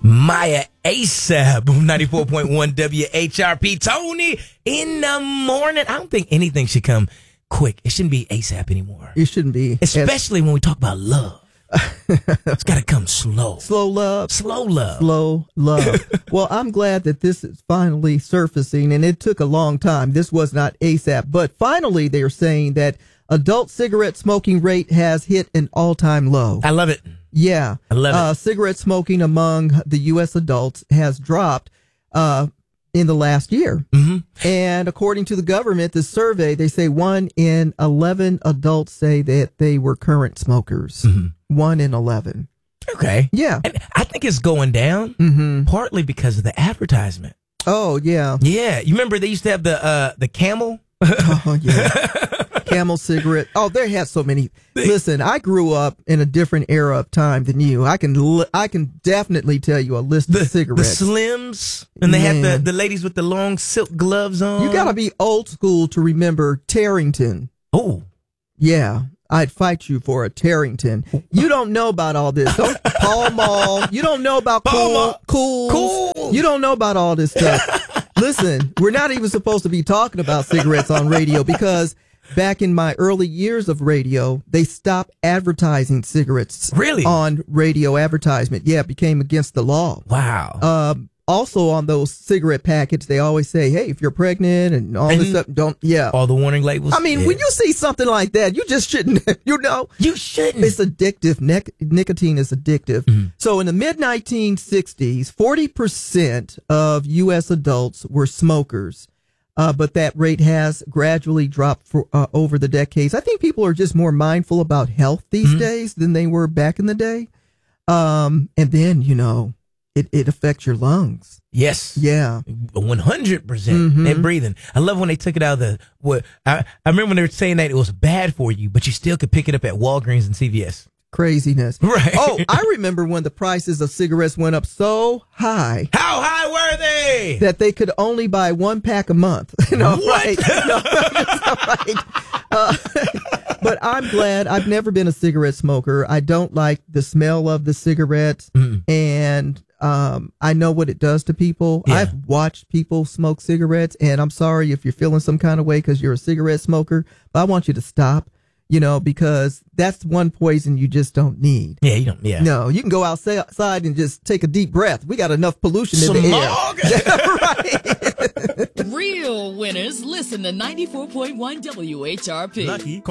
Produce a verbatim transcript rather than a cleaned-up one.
Maya ASAP, ninety-four point one W H R P. Tony in the morning. I don't think anything should come quick. It shouldn't be ASAP anymore. It shouldn't be. Especially when we talk about love. It's got to come slow. Slow love. Slow love. Slow love. Well, I'm glad that this is finally surfacing, and it took a long time. This was not ASAP, but finally they're saying that adult cigarette smoking rate has hit an all-time low. I love it. Yeah. I love uh, it. Cigarette smoking among the U S adults has dropped uh, in the last year. Mm-hmm. And according to the government, the survey, they say one in eleven adults say that they were current smokers. Mm-hmm. One in eleven. Okay. Yeah. And I think it's going down mm-hmm. partly because of the advertisement. Oh, yeah. Yeah. You remember they used to have the uh, the Camel? Oh, yeah. Camel cigarette. Oh, they had so many. Listen, I grew up in a different era of time than you. I can li- I can definitely tell you a list the, of cigarettes. The Slims, and they Man. had the, the ladies with the long silk gloves on. You got to be old school to remember Tarrington. Oh. Yeah. I'd fight you for a Tarrington. You don't know about all this. Don't, Pall Mall. You don't know about cool, cool. Cool. You don't know about all this stuff. Listen, we're not even supposed to be talking about cigarettes on radio because back in my early years of radio, they stopped advertising cigarettes. Really? On radio advertisement. Yeah, it became against the law. Wow. Um, also on those cigarette packets, they always say, hey, if you're pregnant and all and this stuff, don't, yeah. All the warning labels. I mean, yeah. when you see something like that, you just shouldn't, you know. You shouldn't. It's addictive. Nic- nicotine is addictive. Mm-hmm. So in the mid nineteen sixties, forty percent of U S adults were smokers. Uh, but that rate has gradually dropped for uh, over the decades. I think people are just more mindful about health these mm-hmm. days than they were back in the day. Um, and then, you know, it, it affects your lungs. Yes. Yeah. one hundred percent. Mm-hmm. And breathing. I love when they took it out of the, what, I, I remember when they were saying that it was bad for you, but you still could pick it up at Walgreens and C V S. Craziness. Right. Oh, I remember when the prices of cigarettes went up so high. How high were they? That they could only buy one pack a month. No, what? Right. No, right. Uh, but I'm glad. I've never been a cigarette smoker. I don't like the smell of the cigarettes. Mm. And um, I know what it does to people. Yeah. I've watched people smoke cigarettes. And I'm sorry if you're feeling some kind of way because you're a cigarette smoker. But I want you to stop. You know, because that's one poison you just don't need. Yeah, you don't. Yeah. No, you can go outside and just take a deep breath. We got enough pollution in Smog. the air. Right. Real winners listen to ninety-four point one W H R P. Lucky. Call